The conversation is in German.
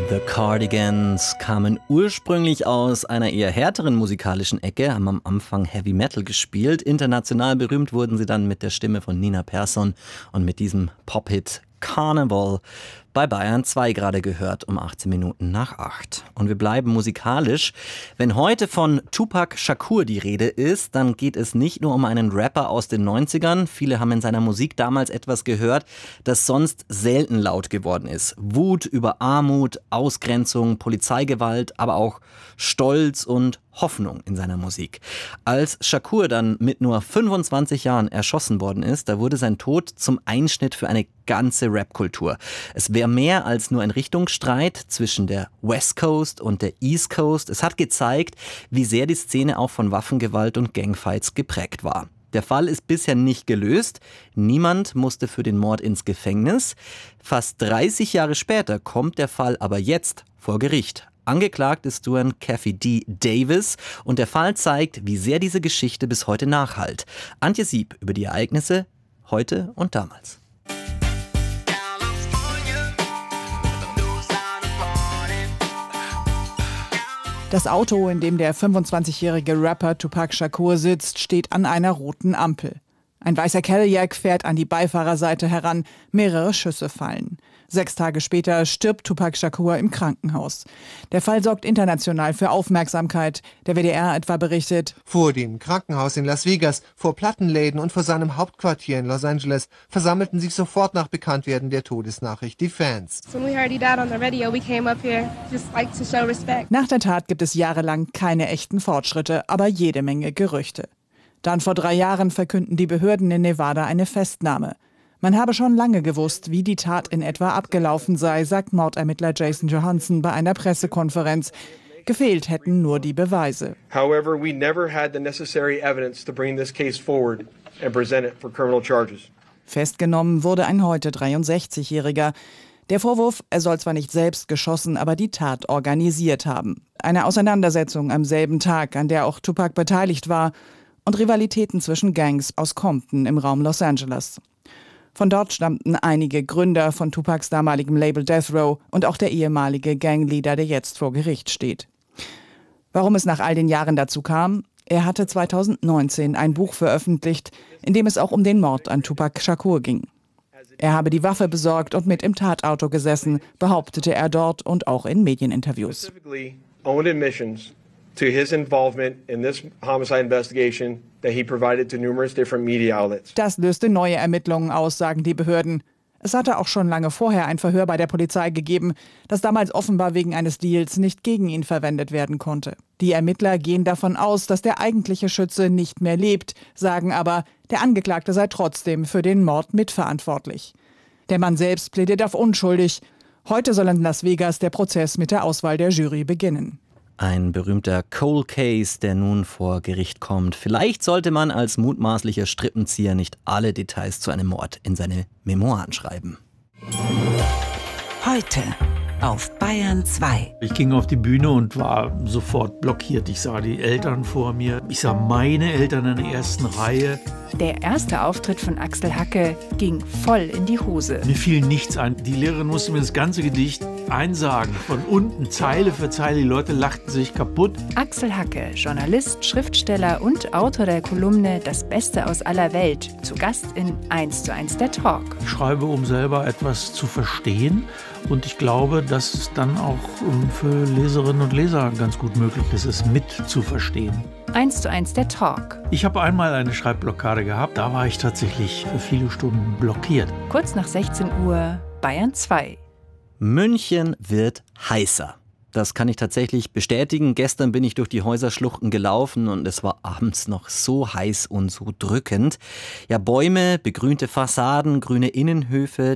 The Cardigans kamen ursprünglich aus einer eher härteren musikalischen Ecke, haben am Anfang Heavy Metal gespielt. International berühmt wurden sie dann mit der Stimme von Nina Persson und mit diesem Pop-Hit Carnival bei Bayern 2 gerade gehört um 18 Minuten nach 8. Und wir bleiben musikalisch. Wenn heute von Tupac Shakur die Rede ist, dann geht es nicht nur um einen Rapper aus den 90ern. Viele haben in seiner Musik damals etwas gehört, das sonst selten laut geworden ist. Wut über Armut, Ausgrenzung, Polizeigewalt, aber auch Stolz und Hoffnung in seiner Musik. Als Shakur dann mit nur 25 Jahren erschossen worden ist, da wurde sein Tod zum Einschnitt für eine ganze Rap-Kultur. Es wäre mehr als nur ein Richtungsstreit zwischen der West Coast und der East Coast. Es hat gezeigt, wie sehr die Szene auch von Waffengewalt und Gangfights geprägt war. Der Fall ist bisher nicht gelöst. Niemand musste für den Mord ins Gefängnis. Fast 30 Jahre später kommt der Fall aber jetzt vor Gericht. Angeklagt ist Duane Keffe D. Davis und der Fall zeigt, wie sehr diese Geschichte bis heute nachhallt. Antje Sieb über die Ereignisse heute und damals. Das Auto, in dem der 25-jährige Rapper Tupac Shakur sitzt, steht an einer roten Ampel. Ein weißer Cadillac fährt an die Beifahrerseite heran, mehrere Schüsse fallen. 6 Tage später stirbt Tupac Shakur im Krankenhaus. Der Fall sorgt international für Aufmerksamkeit. Der WDR etwa berichtet: Vor dem Krankenhaus in Las Vegas, vor Plattenläden und vor seinem Hauptquartier in Los Angeles versammelten sich sofort nach Bekanntwerden der Todesnachricht die Fans. Nach der Tat gibt es jahrelang keine echten Fortschritte, aber jede Menge Gerüchte. Dann vor 3 Jahren verkünden die Behörden in Nevada eine Festnahme. Man habe schon lange gewusst, wie die Tat in etwa abgelaufen sei, sagt Mordermittler Jason Johansson bei einer Pressekonferenz. Gefehlt hätten nur die Beweise. However, we never had the necessary evidence to bring this case forward and present it for criminal charges. Festgenommen wurde ein heute 63-Jähriger. Der Vorwurf, er soll zwar nicht selbst geschossen, aber die Tat organisiert haben. Eine Auseinandersetzung am selben Tag, an der auch Tupac beteiligt war, und Rivalitäten zwischen Gangs aus Compton im Raum Los Angeles. Von dort stammten einige Gründer von Tupacs damaligem Label Death Row und auch der ehemalige Gangleader, der jetzt vor Gericht steht. Warum es nach all den Jahren dazu kam? Er hatte 2019 ein Buch veröffentlicht, in dem es auch um den Mord an Tupac Shakur ging. Er habe die Waffe besorgt und mit im Tatauto gesessen, behauptete er dort und auch in Medieninterviews. To his involvement in this homicide investigation that he provided to numerous different media outlets. Das löste neue Ermittlungen aus, sagen die Behörden. Es hatte auch schon lange vorher ein Verhör bei der Polizei gegeben, das damals offenbar wegen eines Deals nicht gegen ihn verwendet werden konnte. Die Ermittler gehen davon aus, dass der eigentliche Schütze nicht mehr lebt, sagen aber, der Angeklagte sei trotzdem für den Mord mitverantwortlich. Der Mann selbst plädiert auf unschuldig. Heute soll in Las Vegas der Prozess mit der Auswahl der Jury beginnen. Ein berühmter Cold Case, der nun vor Gericht kommt. Vielleicht sollte man als mutmaßlicher Strippenzieher nicht alle Details zu einem Mord in seine Memoiren schreiben. Heute auf Bayern 2. Ich ging auf die Bühne und war sofort blockiert. Ich sah die Eltern vor mir. Ich sah meine Eltern in der ersten Reihe. Der erste Auftritt von Axel Hacke ging voll in die Hose. Mir fiel nichts ein. Die Lehrerin musste mir das ganze Gedicht einsagen. Von unten, Zeile für Zeile. Die Leute lachten sich kaputt. Axel Hacke, Journalist, Schriftsteller und Autor der Kolumne Das Beste aus aller Welt. Zu Gast in 1:1 der Talk. Ich schreibe, um selber etwas zu verstehen. Und ich glaube, dass es dann auch für Leserinnen und Leser ganz gut möglich ist, es mit zu verstehen. 1:1 der Talk. Ich habe einmal eine Schreibblockade gehabt. Da war ich tatsächlich für viele Stunden blockiert. Kurz nach 16 Uhr, Bayern 2. München wird heißer. Das kann ich tatsächlich bestätigen. Gestern bin ich durch die Häuserschluchten gelaufen und es war abends noch so heiß und so drückend. Ja, Bäume, begrünte Fassaden, grüne Innenhöfe,